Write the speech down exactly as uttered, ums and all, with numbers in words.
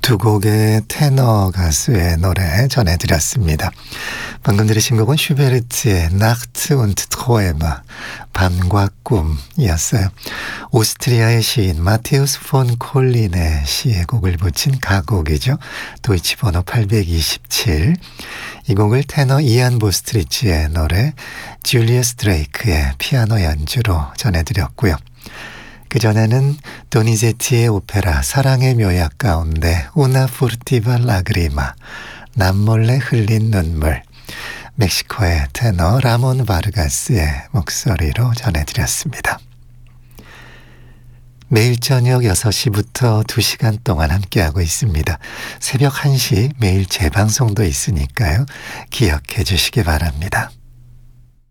두 곡의 테너 가수의 노래 전해드렸습니다. 방금 들으신 곡은 슈베르트의 Nacht und Träume, 밤과 꿈이었어요. 오스트리아의 시인 마테우스 폰 콜린의 시에 곡을 붙인 가곡이죠. 도이치 번호 팔백이십칠. 이 곡을 테너 이안 보스트리치의 노래 줄리어스 드레이크의 피아노 연주로 전해드렸고요. 그전에는 도니제티의 오페라 사랑의 묘약 가운데 우나 포르티바 라그리마, 남몰래 흘린 눈물, 멕시코의 테너 라몬 바르가스의 목소리로 전해드렸습니다. 매일 저녁 여섯 시부터 두 시간 동안 함께하고 있습니다. 새벽 한 시 매일 재방송도 있으니까요. 기억해 주시기 바랍니다.